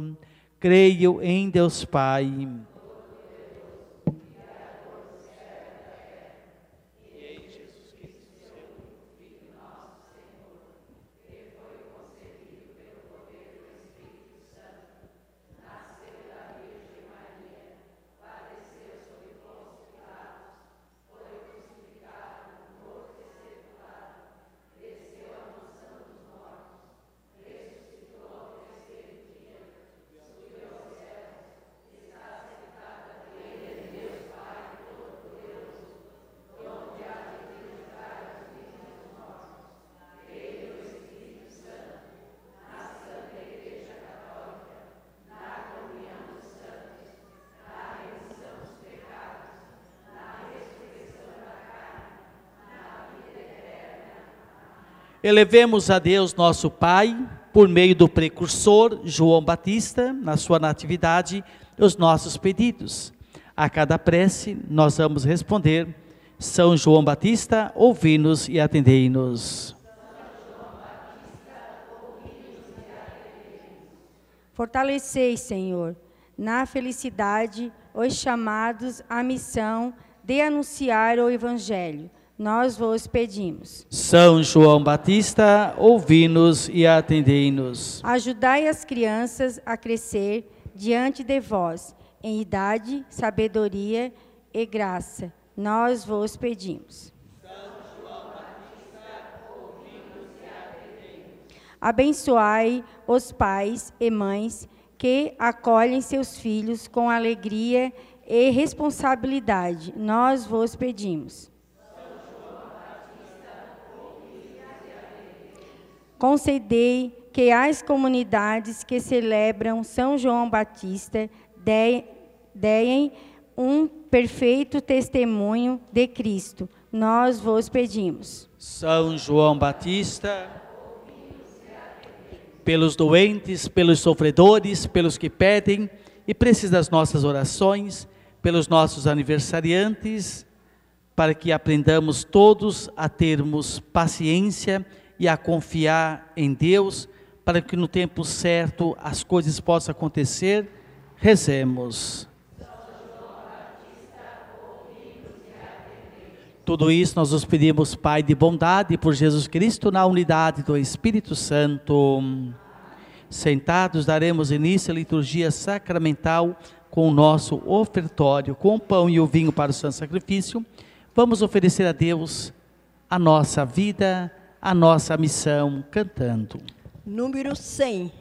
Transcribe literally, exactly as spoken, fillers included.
Creio em Deus Pai, elevemos a Deus nosso Pai, por meio do precursor João Batista, na sua natividade, os nossos pedidos. A cada prece, nós vamos responder: São João Batista, ouvi-nos e atendei-nos. Fortalecei, Senhor, na felicidade, os chamados à missão de anunciar o Evangelho. Nós vos pedimos. São João Batista, ouvi-nos e atendei-nos. Ajudai as crianças a crescer diante de vós, em idade, sabedoria e graça. Nós vos pedimos. São João Batista, ouvi-nos e atendei-nos. Abençoai os pais e mães que acolhem seus filhos com alegria e responsabilidade. Nós vos pedimos. Concedei que as comunidades que celebram São João Batista deem um perfeito testemunho de Cristo. Nós vos pedimos. São João Batista, pelos doentes, pelos sofredores, pelos que pedem e precisam das nossas orações, pelos nossos aniversariantes, para que aprendamos todos a termos paciência e a confiar em Deus, para que no tempo certo as coisas possam acontecer. Rezemos. Tudo isso nós os pedimos, Pai de bondade, por Jesus Cristo, na unidade do Espírito Santo. Sentados, daremos início à liturgia sacramental com o nosso ofertório, com o pão e o vinho para o santo sacrifício. Vamos oferecer a Deus a nossa vida, a nossa missão, cantando. Número cem.